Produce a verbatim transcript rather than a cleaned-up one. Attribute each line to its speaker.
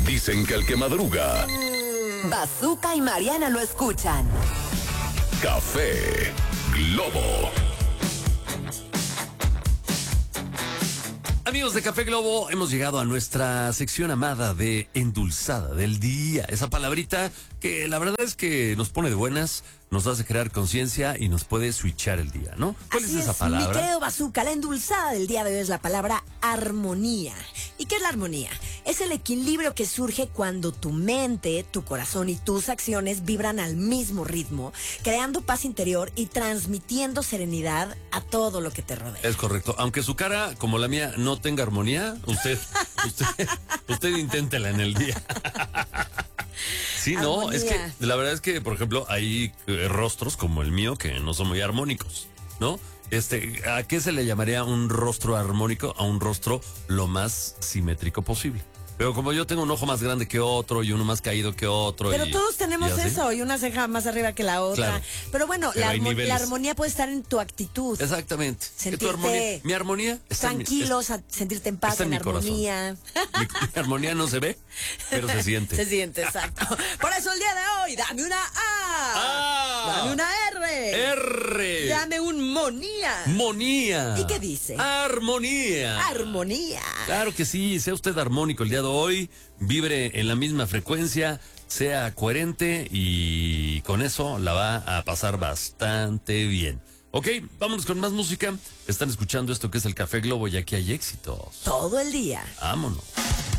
Speaker 1: Dicen que el que madruga,
Speaker 2: Bazooka y Mariana lo escuchan.
Speaker 1: Café Globo.
Speaker 3: Amigos de Café Globo, hemos llegado a nuestra sección amada de endulzada del día. Esa palabrita que la verdad es que nos pone de buenas, nos hace crear conciencia y nos puede switchar el día, ¿no? ¿Cuál
Speaker 4: Así
Speaker 3: es esa
Speaker 4: es,
Speaker 3: palabra?
Speaker 4: Mi querido Bazooka, la endulzada del día de hoy es la palabra armonía. ¿Y qué es la armonía? Es el equilibrio que surge cuando tu mente, tu corazón y tus acciones vibran al mismo ritmo, creando paz interior y transmitiendo serenidad a todo lo que te rodea.
Speaker 3: Es correcto. Aunque su cara, como la mía, no tenga armonía, usted, usted, usted inténtela en el día. Sí, no,
Speaker 4: Armonía.
Speaker 3: es que la verdad es que, por ejemplo, hay eh, rostros como el mío que no son muy armónicos, ¿no? Este, ¿a qué se le llamaría un rostro armónico? A un rostro lo más simétrico posible. Pero como yo tengo un ojo más grande que otro y uno más caído que otro.
Speaker 4: Pero
Speaker 3: y,
Speaker 4: todos tenemos
Speaker 3: y así.
Speaker 4: eso, y una ceja más arriba que la otra.
Speaker 3: Claro.
Speaker 4: Pero bueno,
Speaker 3: Pero
Speaker 4: la,
Speaker 3: hay
Speaker 4: armo-
Speaker 3: niveles.
Speaker 4: la armonía puede estar en tu actitud.
Speaker 3: Exactamente. Que
Speaker 4: Sentirte
Speaker 3: tu armonía, mi armonía está en mi-
Speaker 4: Tranquilo,
Speaker 3: es-
Speaker 4: sa- sentirte en paz,
Speaker 3: está en
Speaker 4: en,
Speaker 3: mi corazón.
Speaker 4: armonía.
Speaker 3: mi, mi armonía no se ve, pero se siente.
Speaker 4: Se siente, exacto. Por eso el día de hoy, dame una A.
Speaker 3: Ah.
Speaker 4: Dame una R.
Speaker 3: R.
Speaker 4: Dame un monía.
Speaker 3: Monía.
Speaker 4: ¿Y qué dice?
Speaker 3: Armonía.
Speaker 4: Armonía.
Speaker 3: Claro que sí, sea usted armónico el día de hoy, vibre en la misma frecuencia, sea coherente y con eso la va a pasar bastante bien. Ok, vámonos con más música. Están escuchando esto que es el Café Globo y aquí hay éxitos.
Speaker 4: Todo el día.
Speaker 3: Vámonos.